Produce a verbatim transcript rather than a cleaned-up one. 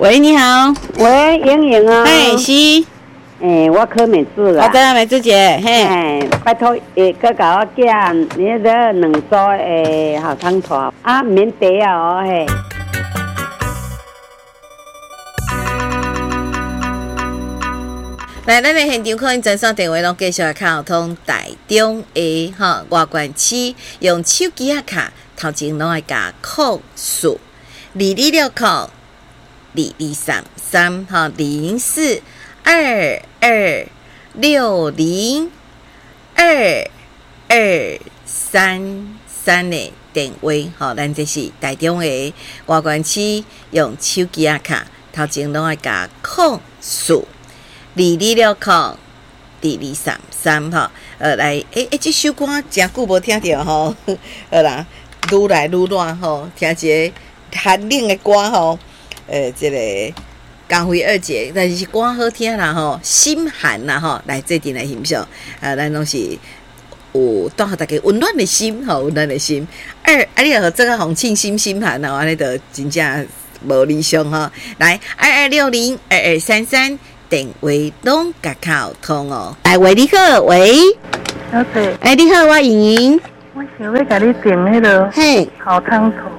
喂，你好。 喂，莹莹啊。 嘿，是。 诶、欸，我柯美智啦。 好的，美智姐。嘿。 哎、欸，拜托，诶，佮甲我寄你迄个两组诶好汤团啊，免茶啊哦嘿。 来，咱的现场可能真上电话拢继续来卡通台中的哈外关区，用手机啊卡头前拢爱加扣数二二六扣二二三三哈零四二二六零二二三三的电话哈，咱这是台中的外关区用手机啊卡头前拢爱加扣数。二二六扣二二三三哈，呃来，诶诶，这首歌真久无听到吼，好啦，愈来愈热吼，听一个寒冷的歌吼，呃，这个江蕙二姐，但是歌好听啦吼，心寒啦吼，来这阵来欣赏，啊，咱拢是有带互大家温暖的心吼，温暖的心。二啊，你若这个红庆心心寒啊，安尼就真正无理想吼。来，二二六零二二三三。电话拢甲靠通哦，来喂，你好，喂， 小姐， 哎，你好，我莹莹， 我想要甲你订迄个嘿， 好汤头